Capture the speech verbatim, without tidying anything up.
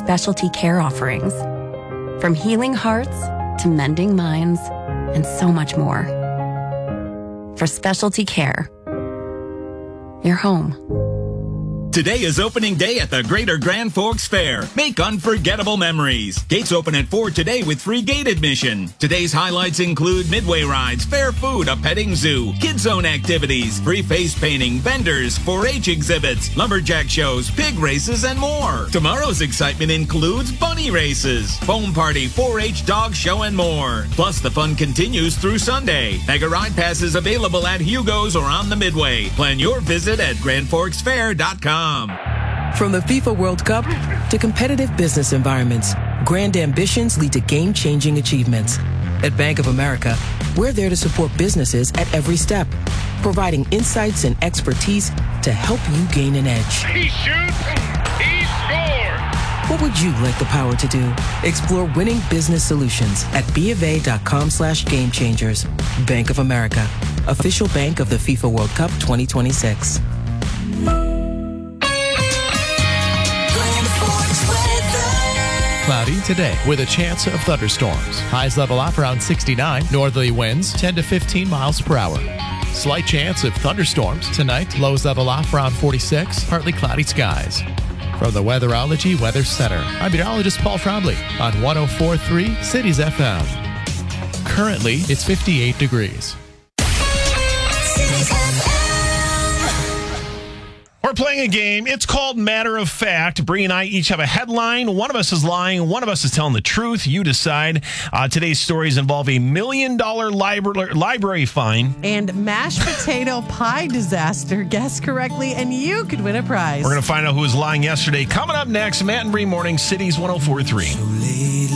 specialty care offerings. From healing hearts to mending minds and so much more. For specialty care, your home. Today is opening day at the Greater Grand Forks Fair. Make unforgettable memories. Gates open at four today with free gate admission. Today's highlights include midway rides, fair food, a petting zoo, kids zone activities, free face painting, vendors, four H exhibits, lumberjack shows, pig races, and more. Tomorrow's excitement includes bunny races, foam party, four H dog show, and more. Plus, the fun continues through Sunday. Mega ride passes available at Hugo's or on the Midway. Plan your visit at grand forks fair dot com. From the FIFA World Cup to competitive business environments, grand ambitions lead to game-changing achievements. At Bank of America, we're there to support businesses at every step, providing insights and expertise to help you gain an edge. He shoots, he scores! What would you like the power to do? Explore winning business solutions at BofA.com slash game changers. Bank of America, official bank of the FIFA World Cup twenty twenty-six. Cloudy today with a chance of thunderstorms. Highs level off around sixty-nine. Northerly winds ten to fifteen miles per hour. Slight chance of thunderstorms tonight. Lows level off around forty-six. Partly cloudy skies. From the Weatherology Weather Center, I'm meteorologist Paul Trombley on one oh four point three Cities F M. Currently, it's fifty-eight degrees. We're playing a game. It's called Matter of Fact. Bree and I each have a headline. One of us is lying. One of us is telling the truth. You decide. Uh, today's stories involve a million dollar library, library fine. And mashed potato pie disaster. Guess correctly, and you could win a prize. We're going to find out who was lying yesterday. Coming up next, Matt and Bree Morning, Cities one oh four point three.